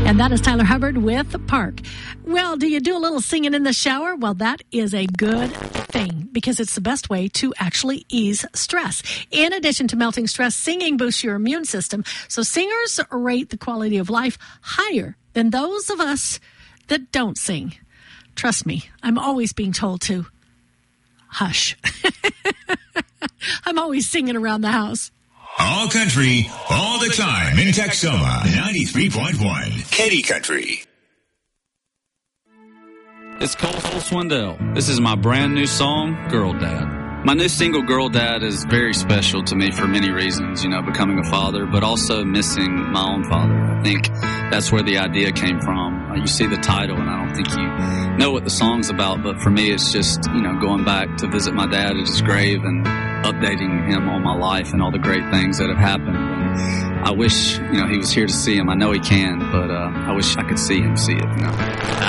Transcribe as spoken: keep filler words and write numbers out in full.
And that is Tyler Hubbard with Park. Well, do you do a little singing in the shower? Well, that is a good thing because it's the best way to actually ease stress. In addition to melting stress, singing boosts your immune system. So singers rate the quality of life higher than those of us that don't sing. Trust me, I'm always being told to hush. I'm always singing around the house. All country, all the time in Texoma, ninety-three point one, Katy Country. It's Cole Swindell. This is my brand new song, Girl Dad. My new single, Girl Dad, is very special to me for many reasons, you know, becoming a father, but also missing my own father. I think that's where the idea came from. Uh, you see the title, and I don't think you know what the song's about, but for me, it's just, you know, going back to visit my dad at his grave and updating him on my life and all the great things that have happened. And I wish, you know, he was here to see him. I know he can, but uh, I wish I could see him see it, you know.